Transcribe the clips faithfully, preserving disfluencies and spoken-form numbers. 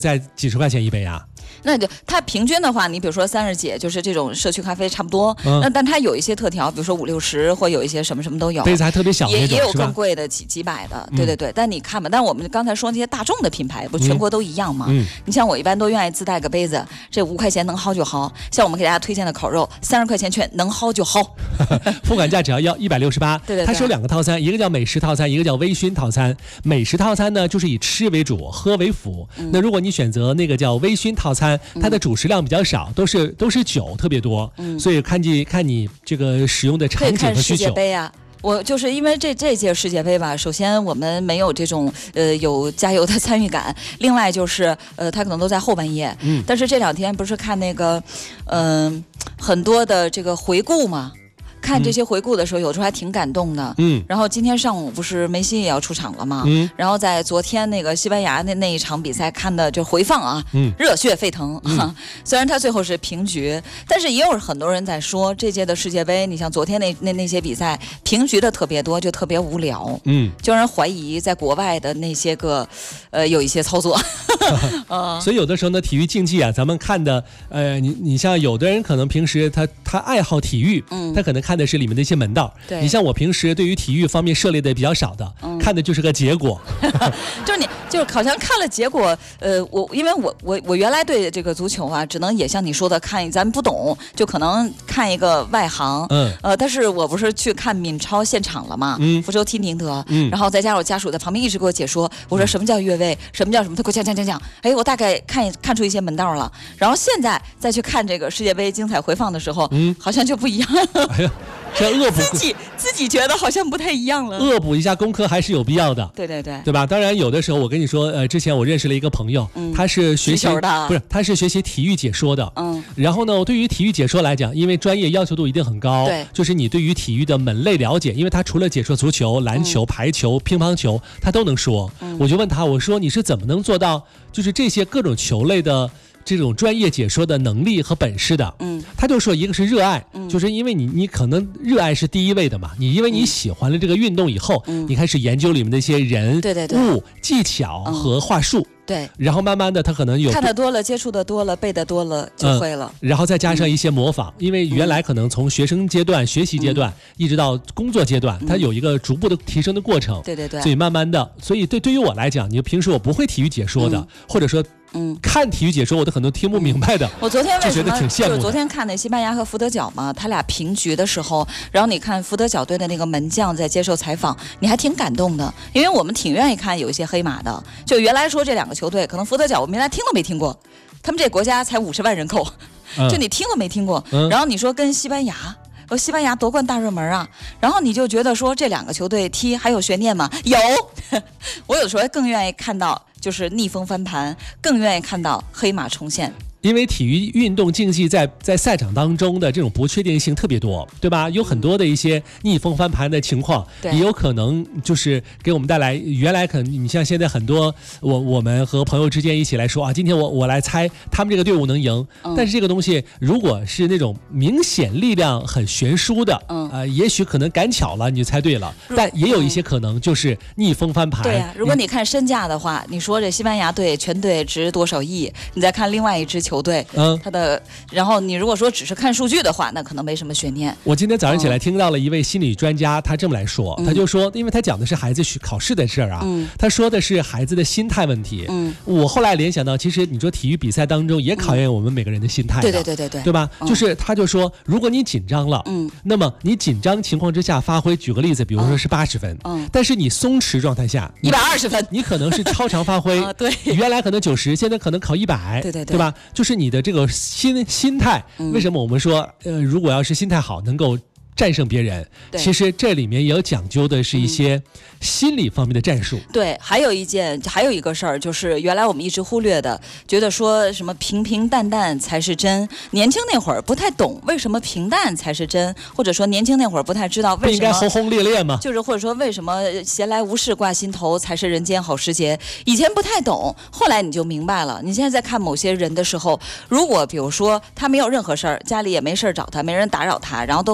在几十块钱一杯啊。 那就它平均的话，你比如说三十几，就是这种社区咖啡差不多。嗯、那但它有一些特调，比如说五六十，或有一些什么什么都有。 杯子还特别小那种， 也也有更贵的几几百的，对对对。嗯、但你看吧，但我们刚才说这些大众的品牌，不全国都一样吗？嗯。你像我一般都愿意自带个杯子，这五块钱能薅就薅。像我们给大家推荐的烤肉，三十块钱券能薅就薅。 付款价只要要一百六十八。 对对对。 它是有两个套餐，一个叫美食套餐，一个叫微醺套餐。美食套餐呢，就是以吃为主，喝为辅。嗯、那如果你选择那个叫微醺套餐，它的主食量比较少，都是都是酒特别多，嗯、所以看你看你这个使用的场景和需求。可以看世界杯啊。 我就是因为这这届世界杯吧，首先我们没有这种呃有加油的参与感，另外就是呃他可能都在后半夜，嗯，但是这两天不是看那个嗯、呃、很多的这个回顾嘛。看这些回顾的时候，有时候还挺感动的。嗯，然后今天上午不是梅西也要出场了吗？嗯，然后在昨天那个西班牙那那一场比赛看的就回放啊，嗯，热血沸腾。嗯，虽然他最后是平局，但是也有很多人在说这届的世界杯，你像昨天那那那些比赛平局的特别多，就特别无聊。嗯，就让人怀疑在国外的那些个，呃，有一些操作。 呃、所以有的时候呢，体育竞技啊，咱们看的，呃，你你像有的人可能平时他他爱好体育，嗯，他可能看。看的是里面的一些门道，你像我平时对于体育方面涉猎的比较少的，嗯、看的就是个结果， 就是你就是好像看了结果，呃，我因为我我我原来对这个足球啊，只能也像你说的看，咱们不懂，就可能看一个外行，嗯，呃，但是我不是去看闵超现场了嘛，嗯，福州踢宁德，嗯，然后再加上我家属在旁边一直给我解说，我说什么叫越位，什么叫什么，他给我讲讲讲讲，哎，我大概看看出一些门道了，然后现在再去看这个世界杯精彩回放的时候，嗯，好像就不一样了。哎呀， 这恶补自己自己觉得好像不太一样了， 恶补一下功课还是有必要的。 对对对， 对吧？当然有的时候我跟你说，呃，之前我认识了一个朋友，嗯、他是学习的， 不是，他是学习体育解说的。嗯，然后呢，我对于体育解说来讲，因为专业要求度一定很高， 对， 就是你对于体育的门类了解，因为他除了解说足球、篮球、嗯、排球、乒乓球，他都能说。嗯、我就问他，我说你是怎么能做到，就是这些各种球类的这种专业解说的能力和本事的？嗯，他就说一个是热爱，嗯、就是因为你你可能热爱是第一位的嘛，你因为你喜欢了这个运动以后，嗯、你开始研究里面的一些人、 对对对物、技巧和话术。嗯对， 然后慢慢的他可能有看得多了，接触的多了，背的多了就会了、 嗯、然后再加上一些模仿、嗯、因为原来可能从学生阶段、嗯、学习阶段、嗯、一直到工作阶段、嗯、它有一个逐步的提升的过程， 对对对， 所以慢慢的，所以对对于我来讲，你平时我不会体育解说的、嗯、或者说嗯，看体育解说我都很多听不明白的、嗯、 我昨天为什么就觉得挺羡慕的， 就昨天看那西班牙和福德角嘛，他俩平局的时候，然后你看福德角队的那个门将在接受采访，你还挺感动的，因为我们挺愿意看有一些黑马的，就原来说这两个球队可能福德角我们原来听都没听过，他们这国家才五十万人口、嗯、就你听都没听过、嗯、然后你说跟西班牙说西班牙夺冠大热门啊，然后你就觉得说这两个球队踢还有悬念吗？有我有时候更愿意看到就是逆风翻盘，更愿意看到黑马重现， 因为体育运动竞技在在赛场当中的这种不确定性特别多，对吧？有很多的一些逆风翻盘的情况，也有可能就是给我们带来原来可能你像现在很多我我们和朋友之间一起来说啊，今天我我来猜他们这个队伍能赢、嗯，但是这个东西如果是那种明显力量很悬殊的，嗯，呃，也许可能赶巧了你就猜对了，但也有一些可能就是逆风翻盘。 对呀、啊，如果你看身价的话，你说这西班牙队全队值多少亿？你再看另外一支球。球队，嗯，他的，然后你如果说只是看数据的话，那可能没什么悬念。 我今天早上起来听到了一位心理专家，他这么来说，嗯、他就说，因为他讲的是孩子去考试的事儿啊、嗯，他说的是孩子的心态问题。嗯，我后来联想到，其实你说体育比赛当中也考验我们每个人的心态的、嗯，对对对对对， 对吧？嗯、就是他就说，如果你紧张了，嗯，那么你紧张情况之下发挥，举个例子，比如说是八十分，嗯，但是你松弛状态下一百二十分， 你可能是超常发挥， 啊、对， 原来可能九十，现在可能考一百， 对对对， 对吧？就是你的这个心心态，为什么我们说，呃，如果要是心态好，能够战胜别人，其实这里面也有讲究的是一些心理方面的战术。 对，还有一件，还有一个事儿，就是原来我们一直忽略的，觉得说什么平平淡淡才是真。年轻那会儿不太懂为什么平淡才是真，或者说年轻那会儿不太知道为什么不应该轰轰烈烈吗？ 就是或者说为什么闲来无事挂心头才是人间好时节。以前不太懂，后来你就明白了。你现在在看某些人的时候，如果比如说他没有任何事儿，家里也没事儿找他，没人打扰他，然后都很顺顺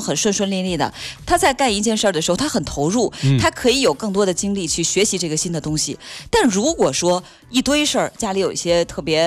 顺利利的。他在干一件事儿的时候，他很投入， 嗯、 他可以有更多的精力去学习这个新的东西。但如果说一堆事儿，家里有一些特别